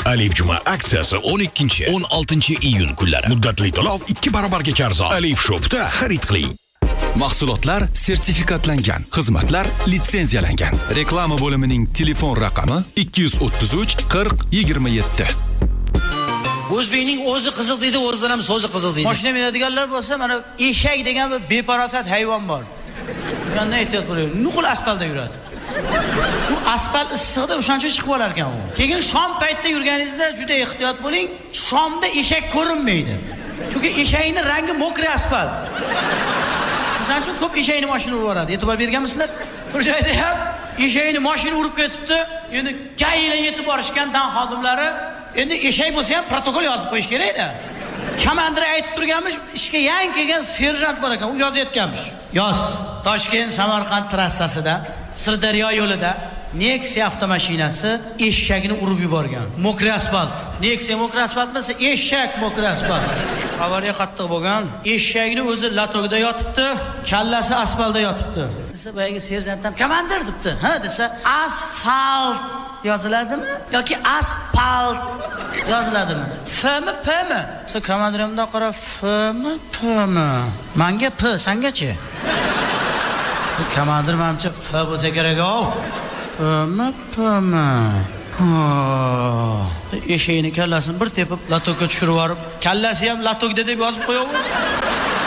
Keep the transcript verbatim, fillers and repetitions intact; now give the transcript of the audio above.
Alif Juma aksiyasi o'n ikkinchi o'n oltinchi iyun kunlari. Muddatli to'lov ikki barobarga arzon. Alif Shop'da xarid qiling. Mahsulotlar sertifikatlangan, xizmatlar litsenziyalangan. Reklama bo'limining telefon raqami ikki yuz o'ttiz uch qirq yigirma yetti. O'zbekning o'zi qiziq deydi, o'zidan ham so'zi qiziq deydi. Mashina minadiganlar bo'lsa, mana eshak degan bir beparasat hayvon bor. Qanday ehtiyot bo'laylik. Nuqul asfaltda yuradi. Bu asfalt issiqda o'shancha chiqib olar ekan u. Keyin shom paytida yurganingizda juda ehtiyot bo'ling. Shomda eshak ko'rinmaydi. Chunki eshakning rangi mokri asfalt. O'shaning uchun ko'p eshakni mashina urib yoradi. E'tibor berganmisizlar? Bir joyda ham eshakni mashina urib ketibdi. Endi gaylar yetib borishgan dan xodimlari, endi eshak bo'lsa ham protokol yozib qo'yish kerak-da. Komandir aytib turganmish, ishga yangi kelgan serjant bor ekan, u yozayotganmish. Yoz. Toshkent Samarqand trassasida, Sirdaryo yo'lida Nexia avtomashinasi eshakni urib yuborgan. Mokri asfalt. Nexia mokri asfalt emas, eshak mokri asfalt. Avariya qattiq bo'lgan. Eshakni o'zi latogda yotibdi, kallasi asfaltda yotibdi. Desa, boyagi serjant ham komandir debdi. Ha, desa, asfalt yoziladimi yoki asfalt yoziladimi? F mi P mi? Sa komandirimdan qarab, F mi P mi? Menga P, sengachi? Komandir menimcha F bo'lsa kerak-ku. P mi P mi? Eshakning kallasini bir tepib latokka tushirib yorib, kallasi ham latokda deb yozib qo'yaver.